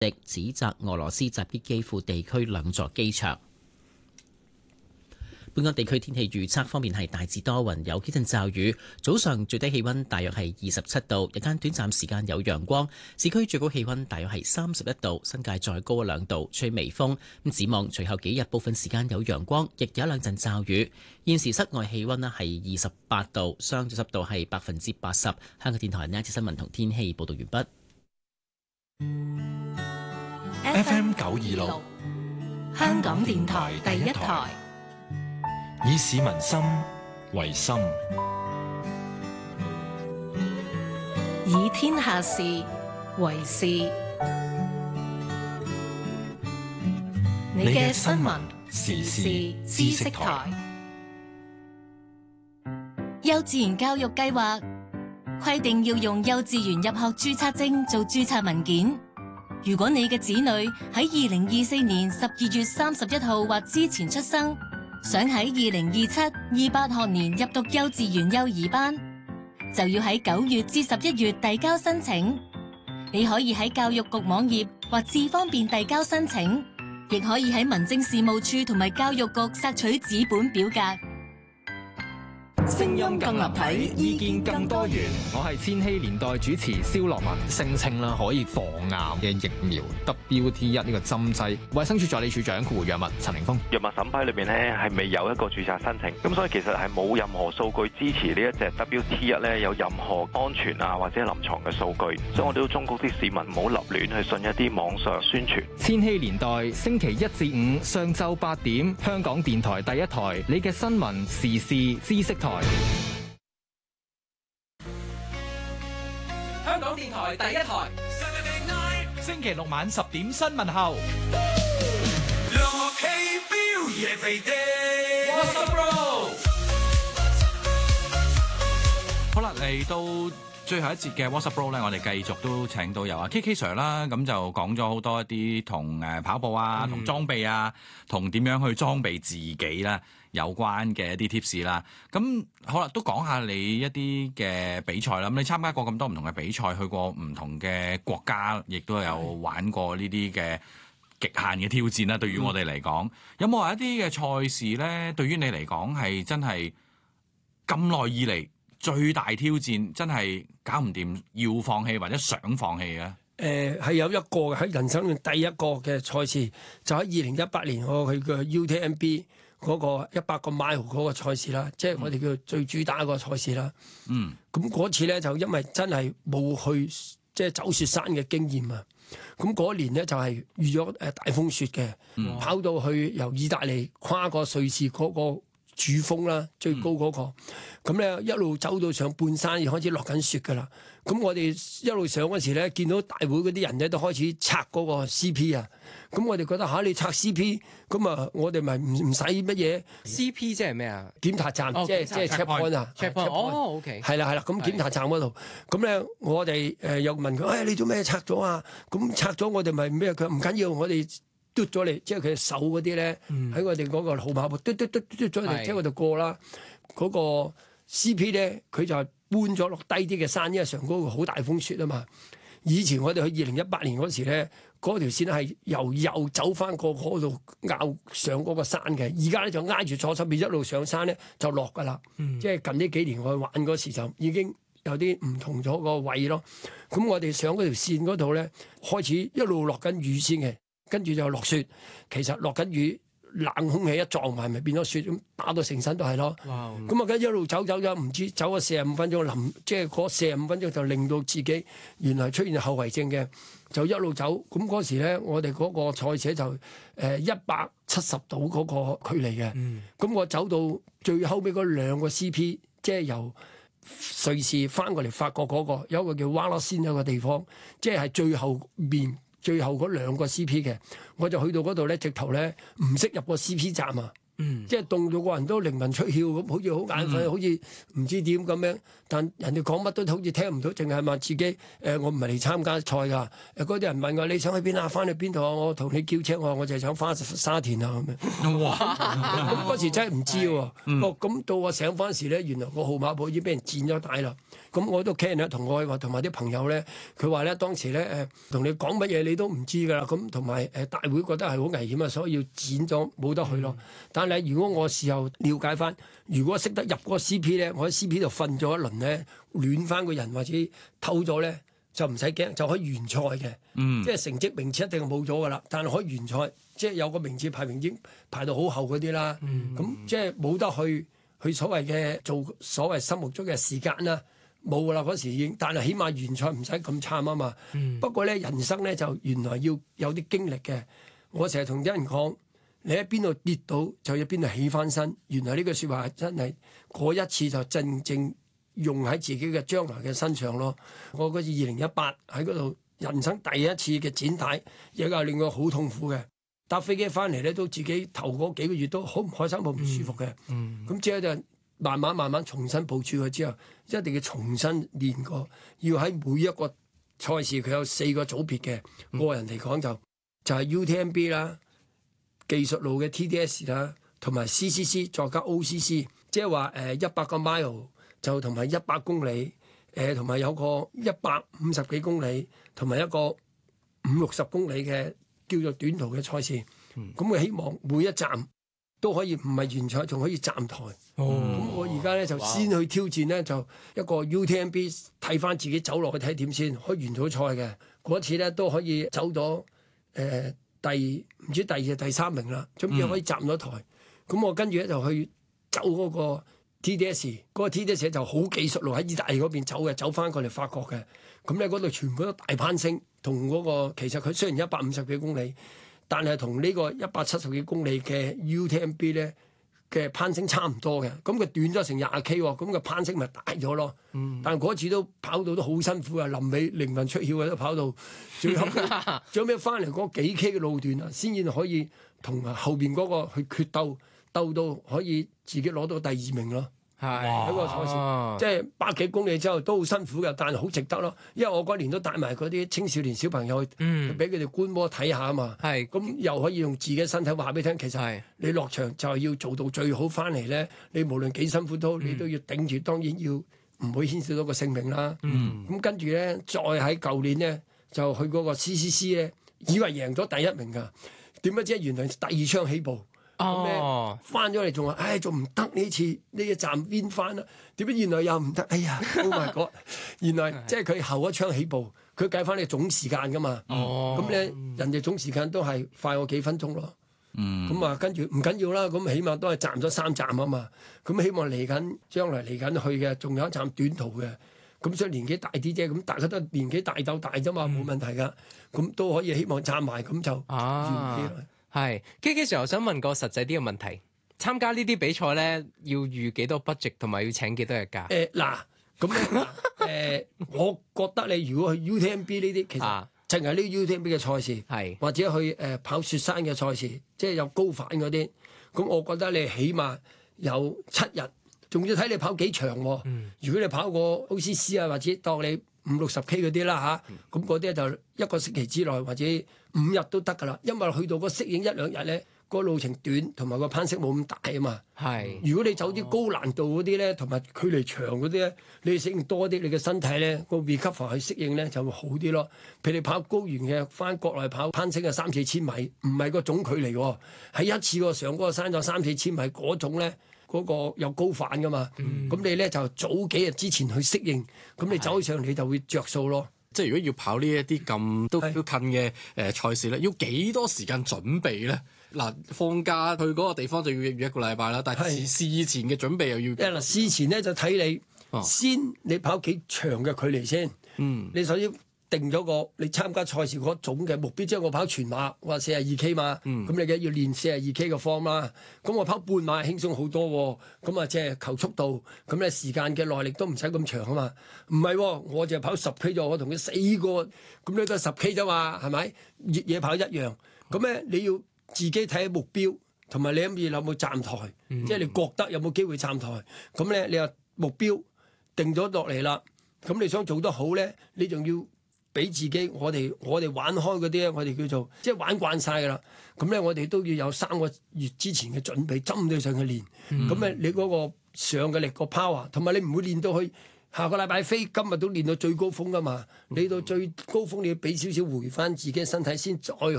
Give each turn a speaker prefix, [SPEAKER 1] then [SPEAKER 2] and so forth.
[SPEAKER 1] 指責俄羅斯襲擊基輔地區兩座機場。本港地區天氣預測方面係大致多雲，有幾陣驟雨。早上最低氣溫大約係27度，日間短暫時間有陽光。市區最高氣溫大約係31度，新界再高2度，吹微風。咁展望隨後幾日部分時間有陽光，亦有兩陣驟雨。現時室外氣溫咧係28度，相對濕度係80%。香港電台呢一節新聞同天氣報道完
[SPEAKER 2] 畢。FM 926，香港電台第一台。以市民心為心，
[SPEAKER 3] 以天下事為事。你嘅新聞時事知識台。
[SPEAKER 4] 幼稚園教育計劃規定要用幼稚園入學註冊證做註冊文件。如果你嘅子女喺2024年12月31號或之前出生，想喺2027-28學年入讀幼稚園幼兒班，就要喺9月至11月遞交申請。你可以喺教育局網頁或智方便遞交申請，亦可以喺民政事務處同埋教育局索取紙本表格。
[SPEAKER 5] 聲音更立體，意見更多元。
[SPEAKER 6] 我係千禧年代主持蕭樂文。聲稱啦可以防癌嘅疫苗 WT1 呢個針劑，衛生署助理署長顧藥物陳凌峰。
[SPEAKER 7] 藥物審批裏邊咧係未有一個註冊申請，咁所以其實係冇任何數據支持呢一隻 WT1 咧有任何安全啊或者臨床嘅數據，所以我哋都忠告啲市民唔好立亂去信一啲網上宣傳。
[SPEAKER 6] 千禧年代星期1至5上晝8點，香港電台第一台，你嘅新聞時事知識台。
[SPEAKER 8] 香港電台第一台，星期六晚10點新聞後。
[SPEAKER 9] 好啦，嚟到最後一節嘅 WhatsApp Bro 咧，我哋繼續都請到有啊 KK Sir 啦，咁就講咗好多一啲同跑步啊、同裝備啊、同點樣去裝備自己啦有關嘅一啲 tips 啦。咁好啦，都講下你一啲嘅比賽啦。咁你參加過咁多唔同嘅比賽，去過唔同嘅國家，亦都有玩過呢啲嘅極限嘅挑戰啦。對於我哋嚟講，有冇話一啲嘅賽事咧？對於你嚟講係真係咁耐以嚟最大挑戰，真係搞唔掂，要放棄或者想放棄嘅？
[SPEAKER 10] 係有一個喺人生第一個嘅賽事，就喺2018年我去嘅 UTMB 嗰個100個 mile 嗰個賽事啦，即係我哋叫最主打個賽事啦。咁嗰次咧就因為真係冇去即係走雪山嘅經驗啊。咁嗰年咧就係遇咗大風雪嘅，跑到去由意大利跨過瑞士嗰個主峰啦，最高嗰個，咁咧一路走到上半山，又開始落緊雪噶啦。咁我哋一路上嗰時咧，見到大會嗰啲人咧都開始拆嗰個 CP 啊。咁我哋覺得嚇你拆 CP，咁啊我哋咪唔使乜嘢
[SPEAKER 5] CP 即係咩啊？
[SPEAKER 10] 檢查站，即係 checkpoint 啊。
[SPEAKER 5] 哦 ，OK。
[SPEAKER 10] 係啦，咁檢查站嗰度，咁咧我哋又問佢，你做咩拆咗啊？咁拆咗我哋咪咩？佢唔緊要，我哋嘟咗嚟，即係佢手嗰啲咧，喺我哋嗰個號碼簿嘟咗嚟，即係我哋過啦。嗰個 CP 咧，佢就係搬咗落低啲嘅山，因為上嗰個好大風雪啊嘛。以前我哋去2018年嗰時咧，嗰條線係由右走翻過嗰度拗上嗰個山嘅。而家咧就挨住左手邊一路上山咧就落噶啦。即係近呢幾年我去玩嗰時就已經有啲唔同咗個位咯。咁我哋上嗰條線嗰度咧，開始一路落緊雨先嘅。跟住就落雪，其實落緊雨，冷空氣一撞埋，咪變咗雪咁打到成身都係咯。咁啊，跟一路走咗，唔知走咗45分鐘，即係嗰45分鐘就令到自己原來出現後遺症嘅，就一路走。咁嗰時咧，我哋嗰個賽者就170度嗰個距離嘅。咁我走到最後尾嗰2個 CP，即係由瑞士翻過嚟法國嗰個，有一個叫瓦拉仙有個地方，即係最後面。最後嗰2個 CP 嘅，我就去到嗰度咧，直頭咧唔識入個 CP 站啊！即係凍到個人都靈魂出竅咁，好似好眼瞓，好似唔知點咁樣。但人哋講乜都好似聽唔到，淨係問自己我唔係嚟參加賽㗎。嗰啲人問我你想去邊啊？翻去邊度啊？我同你叫車，我就係想翻沙田啊咁樣。哇！咁嗰時真係唔知喎。咁到我醒翻時咧，原來個號碼簿已經俾人剪咗帶啦。 咁我都 care 同我話同埋啲朋友咧，佢話咧當時咧同你講乜嘢你都唔知㗎啦。咁同埋大會覺得係好危險啊，所以要剪咗冇得去咯。但係如果我事後了解翻，如果識得入嗰個 CP 咧，我喺 CP 度瞓咗一輪咧，暖翻個人或者偷咗咧，就唔使驚，就可以完賽嘅。即係成績名次一定係冇咗㗎啦，但係可以完賽，即係有個名次排名已經排到好後嗰啲啦。咁即係冇得去所謂嘅做所謂心目中嘅時間啦，冇㗎啦嗰時已經，但係起碼完賽唔使咁慘啊嘛。不過咧人生咧就原來要有啲經歷嘅。我成日同啲人講，你喺邊度跌倒就喺邊度起翻身。原來呢句説話真係嗰一次就真正用喺自己嘅將來嘅身上咯。我嗰次2018喺嗰度人生第一次嘅剪帶，亦係令我好痛苦嘅。搭飛機翻嚟咧，都自己頭嗰幾個月都好唔開心，好唔舒服嘅。咁之後就慢慢重新部署佢之後，一定要重新練過。要喺每一個賽事，佢有4個組別嘅。個人嚟講就係 UTMB 啦、技術路嘅 TDS 啦，同埋 CCC 再加 OCC， 即係話100個 mile 就同埋100公里，同埋有個150幾公里，同埋一個50-60公里嘅。叫做短途嘅賽事，咁佢希望每一站都可以唔係完賽，仲可以站台。咁我而家咧就先去挑戰咧，就一個 UTMB 睇翻自己走落去睇點先，可以完咗賽嘅嗰次咧都可以走到唔知第2、第3名啦，總之可以站咗台。咁我跟住咧就去走嗰個 TDS， 嗰個 TDS 就好技術路喺意大利嗰邊走嘅，走翻過嚟法國嘅。咁咧嗰度全部都大攀升，同嗰個其實佢雖然150幾公里，但係同呢個170幾公里嘅 UTMB 咧嘅攀升差唔多嘅。咁佢短咗成20K 喎，咁個攀升咪大咗咯。但係嗰次都跑到都好辛苦啊，臨尾靈魂出竅啊，都跑到最後尾翻嚟嗰幾 K 嘅路段啊，先至可以同後邊嗰個去決鬥到可以自己攞到第2名咯。喺個賽事，即係100幾公里之後都好辛苦嘅，但係好值得咯。因為我嗰年都帶埋嗰啲青少年小朋友去，俾佢哋觀摩睇下啊嘛。咁又可以用自己身體話俾你聽，其實你落場就係要做到最好，翻嚟咧，你無論幾辛苦都，你都要頂住。當然要唔會牽涉到個性命啦。咁跟住咧，再喺舊年咧就去嗰個 CCC 咧，以為贏咗第1名㗎，點不知原來第2槍起步。翻咗嚟仲話，仲唔得呢次呢一站邊翻啦？點解原來又唔得？哎呀 ，Oh my God！ 原來即係佢後一槍起步，佢計翻你總時間噶嘛。咁咧人哋總時間都係快我幾分鐘咯。咁啊，跟住唔緊要啦，咁起碼都係站咗3站啊嘛。咁希望將來嚟緊去嘅，仲有一站短途嘅。咁所以年紀大啲啫，咁大家都年紀大鬥大啫嘛，冇問題噶。咁都可以希望站埋，咁就完啲啦。
[SPEAKER 11] 係，KK Sir，我想問個實際啲嘅問題，參加呢啲比賽咧，要預幾多 budget 同埋要請幾多日假？
[SPEAKER 10] 咁咧我覺得你如果去 UTMB 呢啲，其實淨係呢 UTMB 嘅賽事，或者去跑雪山嘅賽事，即係有高反嗰啲，咁我覺得你起碼有7日，仲要睇你跑幾長喎。如果你跑過 OCC 啊，或者當你50-60K 嗰啲啦嚇，咁嗰啲就1個星期之內或者5日都得㗎啦。因為去到個適應1-2日咧，個路程短同埋個攀升冇咁大啊嘛。如果你走啲高難度嗰啲咧，同埋距離長嗰啲咧，你適應多啲，你嘅身體咧個 recover 去適應咧就會好啲咯。譬如你跑高原嘅，翻國內跑攀升嘅3-4千米，唔係個總距離喎，喺一次過上嗰個山咗3-4千米嗰種咧。嗰個有高反噶嘛，咁你咧就早幾日之前去適應，咁你走上你就會着數咯。
[SPEAKER 12] 即係如果要跑呢一啲咁都近嘅賽事咧，要幾多時間準備咧？嗱，放假去嗰個地方就要預1個禮拜啦，但係事前嘅準備又要。
[SPEAKER 10] 事前咧就睇你先，你跑幾長嘅距離先。你首先定咗個你參加賽事嗰種嘅目標，即係我跑全馬，我話42K 嘛，咁你嘅要練42K 嘅 form 啦。咁我跑半馬輕鬆好多喎，咁啊即係求速度，咁咧時間嘅耐力都唔使咁長啊嘛。唔係，我就係跑10K 啫，我同佢4個，咁你都係10K 啫嘛，係咪？越野跑一樣，咁咧你要自己睇目標，同埋你諗住有冇站台，即係你覺得有冇機會站台。咁咧你話目標定咗落嚟啦，咁你想做得好咧，你仲要俾自己，我哋玩開嗰啲咧，我哋叫做即係玩慣晒㗎啦。咁咧，我哋都要有3個月之前嘅準備，針對上去練。咁咧，你嗰個上嘅力個 power，同埋你唔會練到去下個禮拜飛，今日都練到最高峰噶嘛。你到最高峰你要俾少少回翻自己嘅身體先再去